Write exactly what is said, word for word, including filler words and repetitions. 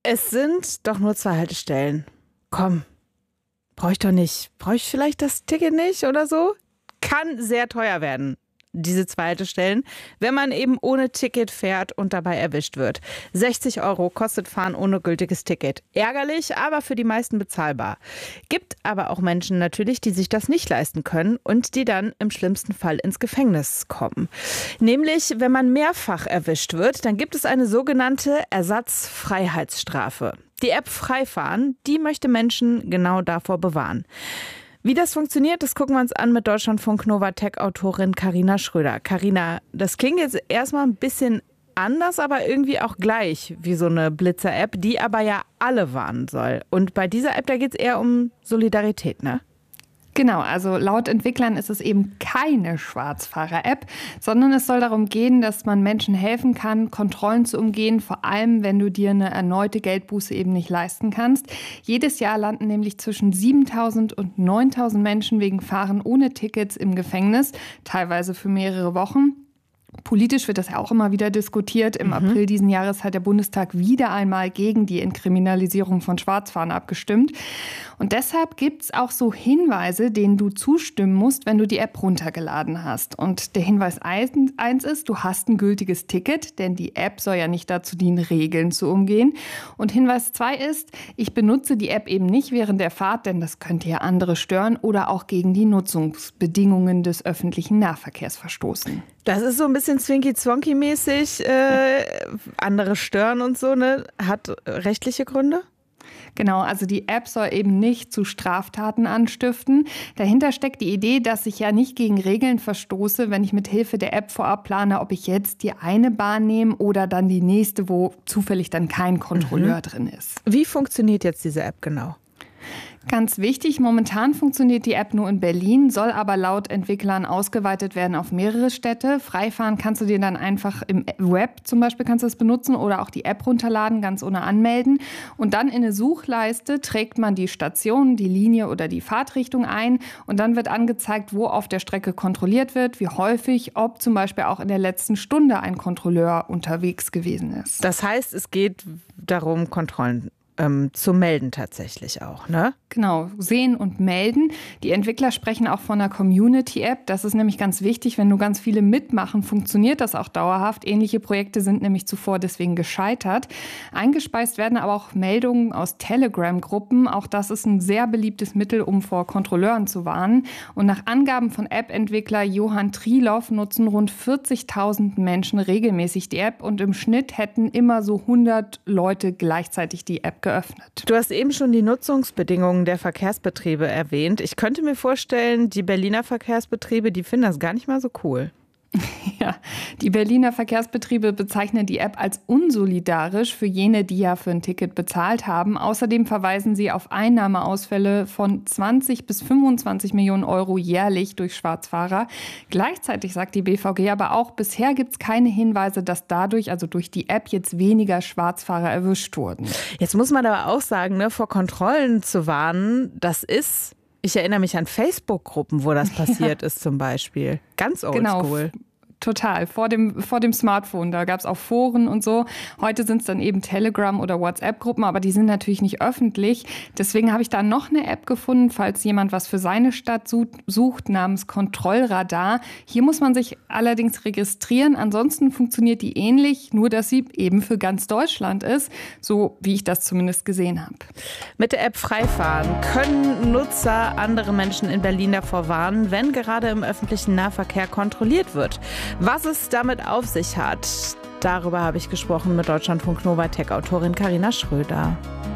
Es sind doch nur zwei Haltestellen. Komm, brauche ich doch nicht. Brauche ich vielleicht das Ticket nicht oder so? Kann sehr teuer werden, diese zwei Haltestellen, wenn man eben ohne Ticket fährt und dabei erwischt wird. sechzig Euro kostet Fahren ohne gültiges Ticket. Ärgerlich, aber für die meisten bezahlbar. Gibt aber auch Menschen natürlich, die sich das nicht leisten können und die dann im schlimmsten Fall ins Gefängnis kommen. Nämlich, wenn man mehrfach erwischt wird, dann gibt es eine sogenannte Ersatzfreiheitsstrafe. Die App Freifahren, die möchte Menschen genau davor bewahren. Wie das funktioniert, das gucken wir uns an mit Deutschlandfunk Nova Tech-Autorin Carina Schröder. Carina, das klingt jetzt erstmal ein bisschen anders, aber irgendwie auch gleich wie so eine Blitzer-App, die aber ja alle warnen soll. Und bei dieser App, da geht es eher um Solidarität, ne? Genau, also laut Entwicklern ist es eben keine Schwarzfahrer-App, sondern es soll darum gehen, dass man Menschen helfen kann, Kontrollen zu umgehen, vor allem wenn du dir eine erneute Geldbuße eben nicht leisten kannst. Jedes Jahr landen nämlich zwischen siebentausend und neuntausend Menschen wegen Fahren ohne Tickets im Gefängnis, teilweise für mehrere Wochen. Politisch wird das ja auch immer wieder diskutiert. Im mhm. April diesen Jahres hat der Bundestag wieder einmal gegen die Entkriminalisierung von Schwarzfahren abgestimmt. Und deshalb gibt es auch so Hinweise, denen du zustimmen musst, wenn du die App runtergeladen hast. Und der Hinweis eins ist, du hast ein gültiges Ticket, denn die App soll ja nicht dazu dienen, Regeln zu umgehen. Und Hinweis zwei ist, ich benutze die App eben nicht während der Fahrt, denn das könnte ja andere stören oder auch gegen die Nutzungsbedingungen des öffentlichen Nahverkehrs verstoßen. Das ist so ein bisschen Zwinky-Zwonky-mäßig, äh, andere stören und so, ne? Hat rechtliche Gründe? Genau, also die App soll eben nicht zu Straftaten anstiften. Dahinter steckt die Idee, dass ich ja nicht gegen Regeln verstoße, wenn ich mit Hilfe der App vorab plane, ob ich jetzt die eine Bahn nehme oder dann die nächste, wo zufällig dann kein Kontrolleur mhm. drin ist. Wie funktioniert jetzt diese App genau? Ganz wichtig, momentan funktioniert die App nur in Berlin, soll aber laut Entwicklern ausgeweitet werden auf mehrere Städte. Freifahren kannst du dir dann einfach im Web zum Beispiel kannst du es benutzen oder auch die App runterladen, ganz ohne anmelden. Und dann in eine Suchleiste trägt man die Station, die Linie oder die Fahrtrichtung ein und dann wird angezeigt, wo auf der Strecke kontrolliert wird, wie häufig, ob zum Beispiel auch in der letzten Stunde ein Kontrolleur unterwegs gewesen ist. Das heißt, es geht darum, Kontrollen Ähm, zu melden tatsächlich auch, ne? Genau, sehen und melden. Die Entwickler sprechen auch von einer Community-App. Das ist nämlich ganz wichtig, wenn nur ganz viele mitmachen, funktioniert das auch dauerhaft. Ähnliche Projekte sind nämlich zuvor deswegen gescheitert. Eingespeist werden aber auch Meldungen aus Telegram-Gruppen. Auch das ist ein sehr beliebtes Mittel, um vor Kontrolleuren zu warnen. Und nach Angaben von App-Entwickler Johann Triloff nutzen rund vierzigtausend Menschen regelmäßig die App und im Schnitt hätten immer so hundert Leute gleichzeitig die App geöffnet. Du hast eben schon die Nutzungsbedingungen der Verkehrsbetriebe erwähnt. Ich könnte mir vorstellen, die Berliner Verkehrsbetriebe, die finden das gar nicht mal so cool. Ja, die Berliner Verkehrsbetriebe bezeichnen die App als unsolidarisch für jene, die ja für ein Ticket bezahlt haben. Außerdem verweisen sie auf Einnahmeausfälle von zwanzig bis fünfundzwanzig Millionen Euro jährlich durch Schwarzfahrer. Gleichzeitig sagt die B V G aber auch, bisher gibt es keine Hinweise, dass dadurch, also durch die App, jetzt weniger Schwarzfahrer erwischt wurden. Jetzt muss man aber auch sagen, ne, vor Kontrollen zu warnen, das ist... Ich erinnere mich an Facebook-Gruppen, wo das passiert ja. ist zum Beispiel. Ganz oldschool. Genau. Total, vor dem, vor dem Smartphone, da gab es auch Foren und so. Heute sind es dann eben Telegram- oder WhatsApp-Gruppen, aber die sind natürlich nicht öffentlich. Deswegen habe ich da noch eine App gefunden, falls jemand was für seine Stadt sucht, namens Kontrollradar. Hier muss man sich allerdings registrieren, ansonsten funktioniert die ähnlich, nur dass sie eben für ganz Deutschland ist, so wie ich das zumindest gesehen habe. Mit der App Freifahren können Nutzer andere Menschen in Berlin davor warnen, wenn gerade im öffentlichen Nahverkehr kontrolliert wird. Was es damit auf sich hat, darüber habe ich gesprochen mit Deutschlandfunk Nova Tech-Autorin Carina Schröder.